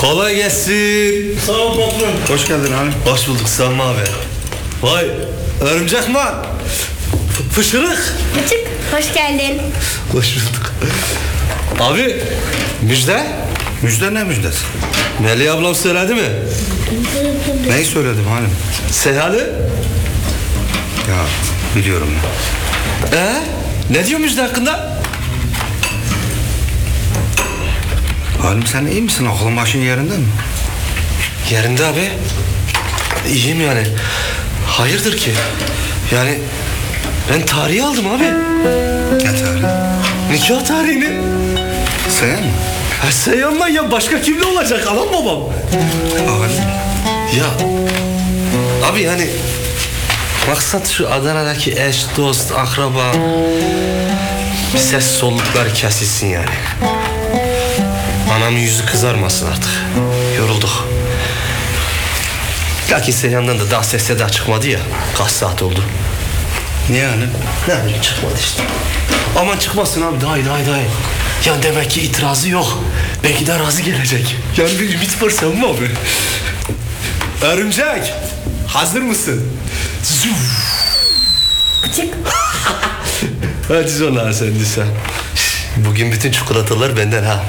Kolay gelsin. Sağ ol patron. Hoş geldin abi. Hoş bulduk Sami abi. Vay örümcek man. Fışırık. Küçük, hoş geldin. Hoş bulduk. Abi müjde. Müjde ne müjdesi? Melih ablam söyledi mi? Neyi söyledim halim? Seyhan'ı. Ya biliyorum. Ne diyor müjde hakkında? Halim sen iyi misin? Aklın başın yerinde mi? Yerinde abi. İyiyim yani. Hayırdır ki? Yani ben tarihi aldım abi. Ne tarihi? Nikah tarihini. Sen mi? Ha, Seyhan'la ya başka kimle olacak? Anam babam. Halim. Ya abi yani maksat şu Adana'daki eş, dost, akraba bir ses soluklar kesilsin yani. Anamın yüzü kızarmasın artık. Yorulduk. Lakin Seyhan'dan da daha ses seda çıkmadı ya. Kaç saat oldu. Niye halim? Ne bileyim çıkmadı işte. Aman çıkmasın abi daha iyi. Ya demek ki itirazı yok. Belki de razı gelecek. Yani bir ümit var Sami abi. Örümcek. Hazır mısın? Küçük. Hadi sonra sen de sen. Bugün bütün çikolatalar benden ha.